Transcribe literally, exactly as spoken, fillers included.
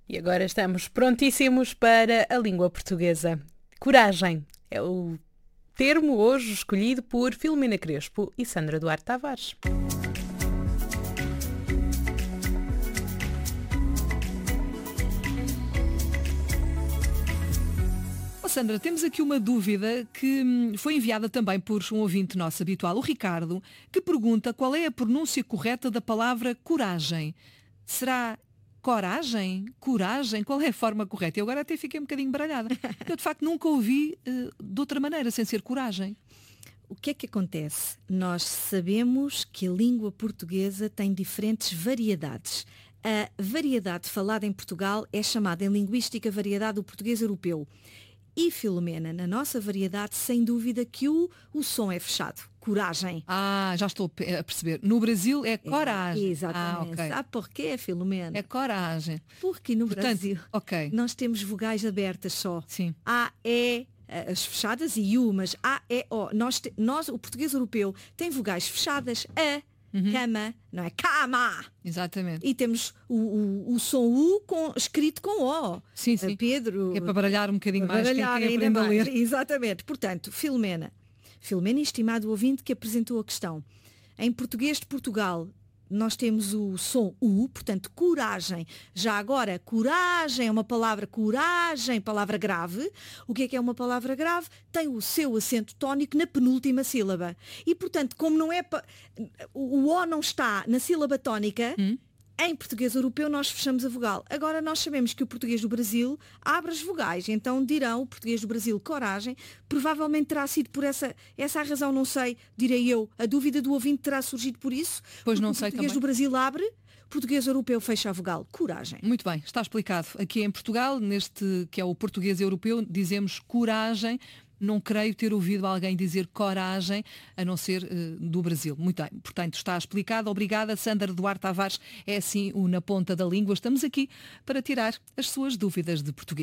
E agora estamos prontíssimos para a língua portuguesa. Coragem é o termo hoje escolhido por Filomena Crespo e Sandra Duarte Tavares. Oh, Sandra, temos aqui uma dúvida que hum, foi enviada também por um ouvinte nosso habitual, o Ricardo, que pergunta qual é a pronúncia correta da palavra coragem. Será coragem? Coragem? Qual é a forma correta? Eu agora até fiquei um bocadinho baralhada. Eu, de facto, nunca ouvi uh, de outra maneira, sem ser coragem. O que é que acontece? Nós sabemos que a língua portuguesa tem diferentes variedades. A variedade falada em Portugal é chamada em linguística variedade do português europeu. E, Filomena, na nossa variedade, sem dúvida que o, o som é fechado. Coragem. Ah, já estou a perceber. No Brasil é coragem. É, exatamente. Ah, okay. Sabe porquê, Filomena? É coragem. Porque no Portanto, Brasil okay. nós temos vogais abertas só. Sim. A, E, as fechadas e U, mas A, E, O. Nós, te, nós o português europeu, tem vogais fechadas. A, uhum. Cama, não é cama. Exatamente. E temos o, o, o som U com, escrito com O. Sim, sim. Pedro. É para baralhar um bocadinho mais baralhar quem, quem ainda aprende mais. a ler. Exatamente. Portanto, Filomena. Filomena, estimado ouvinte que apresentou a questão. Em português de Portugal, nós temos o som U, portanto, coragem. Já agora, coragem é uma palavra, coragem, palavra grave. O que é que é uma palavra grave? Tem o seu acento tónico na penúltima sílaba. E, portanto, como não é... Pa... o O não está na sílaba tónica... Hum? Em português europeu nós fechamos a vogal. Agora nós sabemos que o português do Brasil abre as vogais. Então dirão, o português do Brasil, coragem. Provavelmente terá sido por essa, essa a razão, não sei, direi eu. A dúvida do ouvinte terá surgido por isso. Pois não sei também. O português também. do Brasil abre, o português europeu fecha a vogal. Coragem. Muito bem, está explicado. Aqui em Portugal, neste que é o português europeu, dizemos coragem. Não creio ter ouvido alguém dizer coragem, a não ser uh, do Brasil. Muito bem. Portanto, está explicado. Obrigada, Sandra Duarte Tavares. É assim o Na Ponta da Língua. Estamos aqui para tirar as suas dúvidas de português.